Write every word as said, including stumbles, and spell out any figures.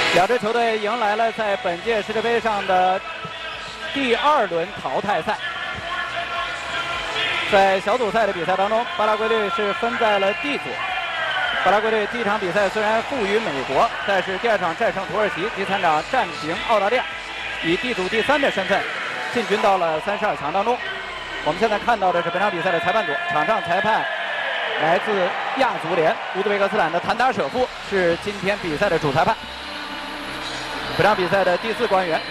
两支球队迎来了在本届世界杯上的第二轮淘汰赛。在小组赛的比赛当中，巴拉圭队是分在了 D 组。巴拉圭队第一场比赛虽然负于美国，但是第二场战胜土耳其，第三场战平澳大利亚，以 D 组第三的身份进军到了三十二强当中。我们现在看到的是本场比赛的裁判组，场上裁判来自亚足联乌兹别克斯坦的谭达舍夫是今天比赛的主裁判。本场比赛的第四官员